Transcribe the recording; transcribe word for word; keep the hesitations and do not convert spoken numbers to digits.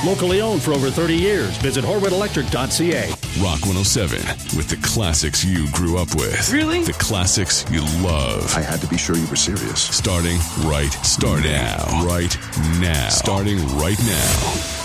Locally owned for over thirty years. Visit Horwood Electric dot c a. Rock one oh seven with the classics you grew up with. Really? The classics you love. I had to be sure you were serious. Starting right, start now. Right now. Starting right now.